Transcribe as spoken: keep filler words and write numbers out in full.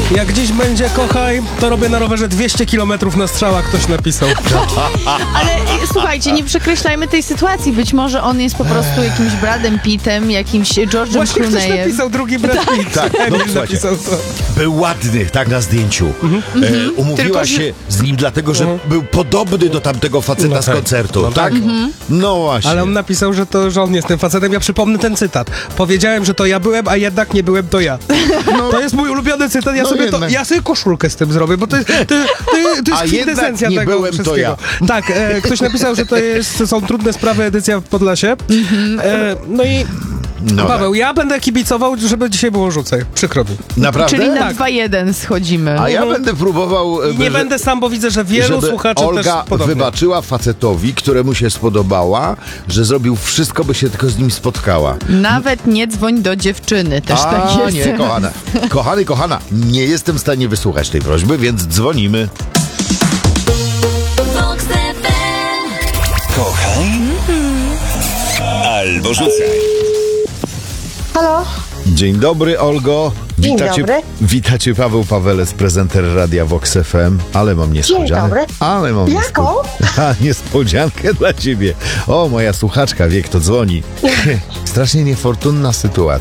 Jak dziś będzie kochaj, to robię na rowerze dwieście kilometrów na strzała, ktoś napisał. Ale e, słuchajcie, nie przekreślajmy tej sytuacji. Być może on jest po prostu jakimś Bradem Pittem, jakimś George'em Właśnie ktoś Clooneyem. napisał, drugi Brad Pitt. Tak, no, Emil słuchajcie. napisał to. Był ładny, tak, na zdjęciu. E, umówiła Tylko, że- się z nim dlatego, że był podobny do tamtego faceta No z tak. koncertu, No tak? tak. No właśnie. Ale on napisał, że to, że on jest tym facetem. Ja przypomnę ten cytat. Powiedziałem, że to ja byłem, a jednak nie byłem to ja. To jest mój ulubiony cytat. Ja, No sobie, to, jednak. ja sobie koszulkę z tym zrobię, bo to jest, to, to, to jest A kwintesencja jednak nie tego byłem to wszystkiego. Tak, e, ktoś napisał, że to jest, są trudne sprawy, edycja w Podlasie. E, no i No Paweł, ja będę kibicował, żeby dzisiaj było rzucaj. Przykro mi. tak. Naprawdę? Czyli na Tak. dwa jeden schodzimy. A ja będę próbował... I nie że- będę sam, bo widzę, że wielu żeby słuchaczy Olga też podobnie. wybaczyła facetowi, któremu się spodobała, że zrobił wszystko, by się tylko z nim spotkała. Nawet nie dzwoń do dziewczyny, też A, tak jest. nie, kochana. Kochany, kochana, nie jestem w stanie wysłuchać tej prośby, więc dzwonimy. Kochaj albo rzucaj. Halo? Dzień dobry, Olgo. Dzień Witacie, dobry. witacie Paweł Pawelec, prezenter Radia Vox F M. Ale mam niespodziankę. dobry. Ale mam Jaką? niespo- A, niespodziankę dla ciebie. O, moja słuchaczka wie, kto dzwoni. Strasznie niefortunna sytuacja.